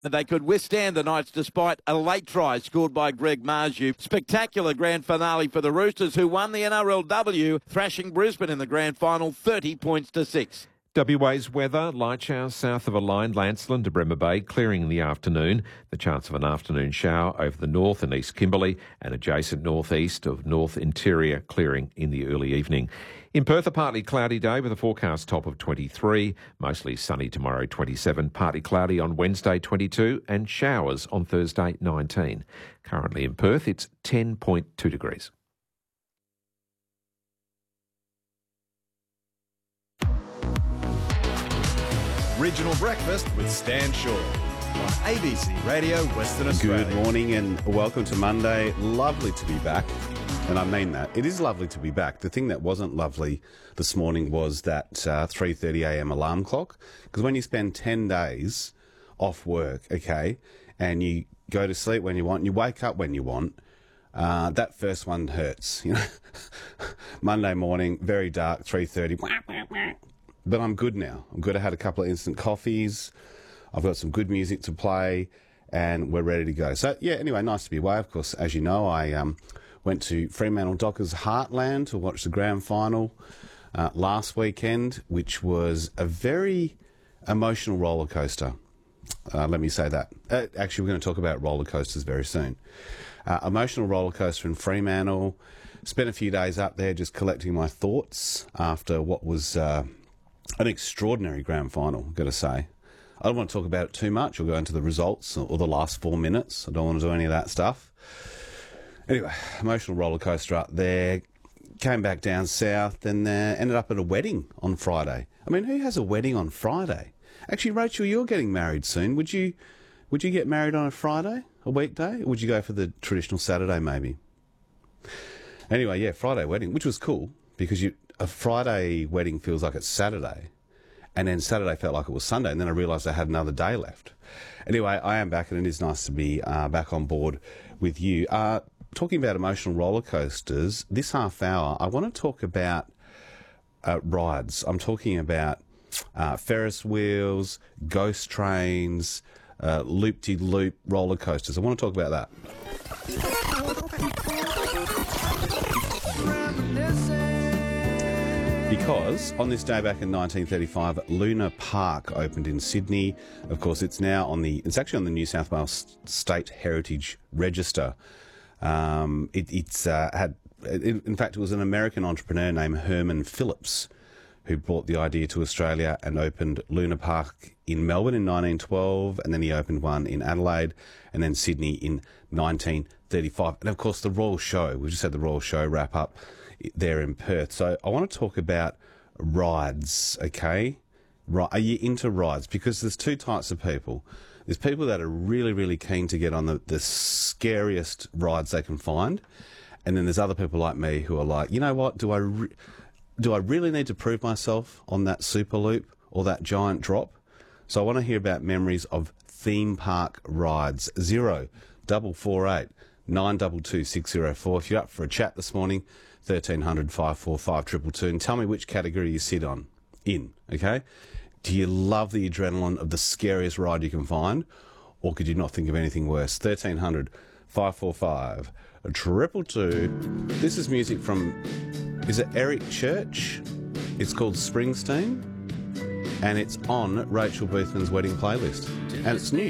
They could withstand the Knights despite a late try scored by Greg Marju. Spectacular grand finale for the Roosters, who won the NRLW, thrashing Brisbane in the grand final 30 points to 6. WA's weather, light showers south of a line, Lancelin to Bremer Bay, clearing in the afternoon. The chance of an afternoon shower over the north and east Kimberley and adjacent northeast of north interior, clearing in the early evening. In Perth, a partly cloudy day with a forecast top of 23, mostly sunny tomorrow 27, partly cloudy on Wednesday 22 and showers on Thursday 19. Currently in Perth, it's 10.2 degrees. Regional Breakfast with Stan Shaw on ABC Radio Western Australia. Good morning and welcome to Monday. Lovely to be back. And I mean that. It is lovely to be back. The thing that wasn't lovely this morning was that 3:30am alarm clock. Because when you spend 10 days off work, okay, and you go to sleep when you want, you wake up when you want, that first one hurts. You know, Monday morning, very dark, 3:30. But I'm good now. I'm good. I had a couple of instant coffees. I've got some good music to play, and we're ready to go. So, yeah, anyway, nice to be away. Of course, as you know, I went to Fremantle Dockers Heartland to watch the grand final last weekend, which was a very emotional roller coaster. Let me say that. Actually, we're going to talk about roller coasters very soon. Emotional roller coaster in Fremantle. Spent a few days up there just collecting my thoughts after what was an extraordinary grand final, I've got to say. I don't want to talk about it too much or go into the results or the last 4 minutes. I don't want to do any of that stuff. Anyway, emotional roller coaster up there. Came back down south and ended up at a wedding on Friday. I mean, who has a wedding on Friday? Actually, Rachel, you're getting married soon. Would you get married on a Friday, a weekday? Or would you go for the traditional Saturday maybe? Anyway, yeah, Friday wedding, which was cool because a Friday wedding feels like it's Saturday, and then Saturday felt like it was Sunday, and then I realised I had another day left. Anyway, I am back, and it is nice to be back on board with you. Talking about emotional roller coasters, this half hour, I want to talk about rides. I'm talking about Ferris wheels, ghost trains, loop-de-loop roller coasters. I want to talk about that. Because on this day back in 1935, Luna Park opened in Sydney. Of course, it's actually on the New South Wales State Heritage Register. In fact, it was an American entrepreneur named Herman Phillips who brought the idea to Australia and opened Luna Park in Melbourne in 1912, and then he opened one in Adelaide, and then Sydney in 1935. And of course, the Royal Show. We just had the Royal Show wrap up there in Perth. So I want to talk about rides, okay? Are you into rides? Because there's two types of people. There's people that are really, really keen to get on the scariest rides they can find. And then there's other people like me who are like, you know what, do I really need to prove myself on that Superloop or that giant drop? So I want to hear about memories of theme park rides. 0448 922 604. If you're up for a chat this morning, 1300 545 222, and tell me which category you sit in, okay? Do you love the adrenaline of the scariest ride you can find, or could you not think of anything worse? 1300 545 222. This is music from, is it Eric Church? It's called Springsteen, and it's on Rachel Boothman's wedding playlist, and it's new.